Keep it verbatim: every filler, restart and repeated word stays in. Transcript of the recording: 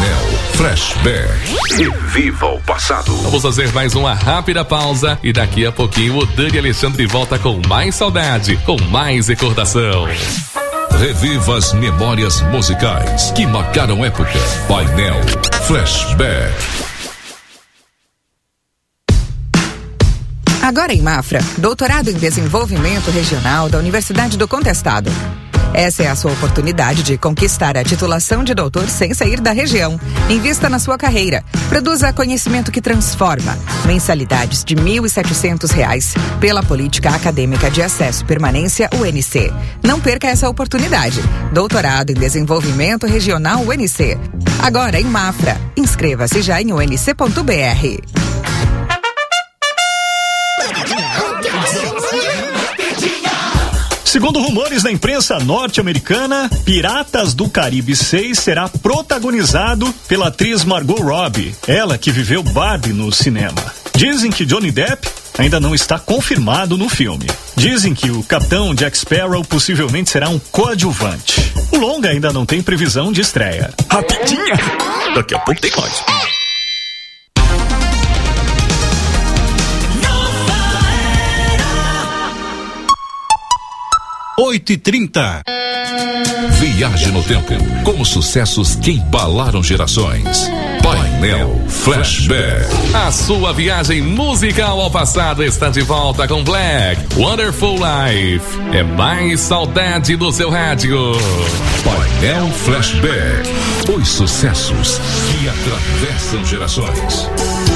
Painel Flashback. Reviva o passado. Vamos fazer mais uma rápida pausa e daqui a pouquinho o Dani Alexandre volta com mais saudade, com mais recordação. Reviva as memórias musicais que marcaram época. Painel Flashback. Agora em Mafra, doutorado em desenvolvimento regional da Universidade do Contestado. Essa é a sua oportunidade de conquistar a titulação de doutor sem sair da região. Invista na sua carreira. Produza conhecimento que transforma. Mensalidades de mil e setecentos reais pela Política Acadêmica de Acesso e Permanência U N C. Não perca essa oportunidade. Doutorado em Desenvolvimento Regional U N C. Agora em Mafra. Inscreva-se já em u n c ponto b r. Segundo rumores da imprensa norte-americana, Piratas do Caribe seis será protagonizado pela atriz Margot Robbie, ela que viveu Barbie no cinema. Dizem que Johnny Depp ainda não está confirmado no filme. Dizem que o capitão Jack Sparrow possivelmente será um coadjuvante. O longa ainda não tem previsão de estreia. Rapidinha! Daqui a pouco tem mais. oito e trinta. Viaje no tempo com os sucessos que embalaram gerações. Painel Flashback. A sua viagem musical ao passado está de volta com Black Wonderful Life. É mais saudade do seu rádio. Painel Flashback. Os sucessos que atravessam gerações.